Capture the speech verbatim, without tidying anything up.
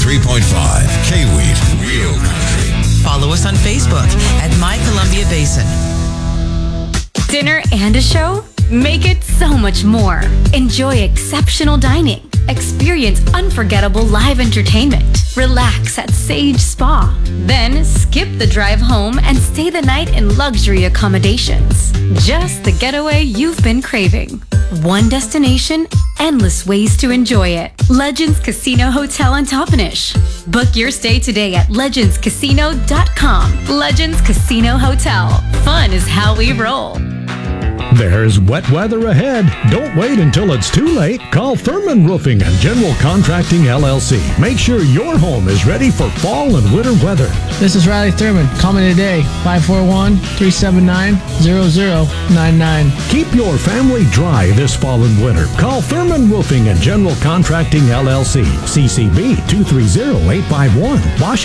three point five. K-Weed, Real Country. Follow us on Facebook at My Columbia Basin. Dinner and a show? Make it so much more. Enjoy exceptional dining. Experience unforgettable live entertainment. Relax at Sage Spa. Then skip the drive home and stay the night in luxury accommodations. Just the getaway you've been craving. One destination, endless ways to enjoy it. Legends Casino Hotel in Toppenish. Book your stay today at legends casino dot com. Legends Casino Hotel. Fun is how we roll. There's wet weather ahead. Don't wait until it's too late. Call Thurman Roofing and General Contracting L L C. Make sure your home is ready for fall and winter weather. This is Riley Thurman. Call me today, five four one, three seven nine, zero zero nine nine. Keep your family dry this fall and winter. Call Thurman Roofing and General Contracting L L C. C C B two three zero eight five one. Washington.